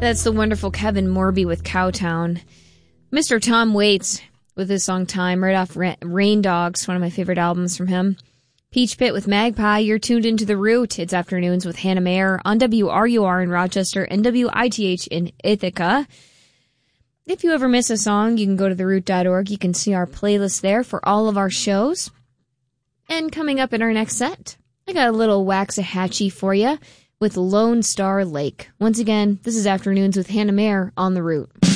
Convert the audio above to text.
That's the wonderful Kevin Morby with Cowtown. Mr. Tom Waits with his song Time, right off Rain Dogs, one of my favorite albums from him. Peach Pit with Magpie. You're tuned into The Root. It's Afternoons with Hannah Mayer on WRUR in Rochester and WITH in Ithaca. If you ever miss a song, you can go to theroot.org. You can see our playlist there for all of our shows. And coming up in our next set, I got a little Waxahachie for you with Lone Star Lake. Once again, this is Afternoons with Hannah Mayer on The Root.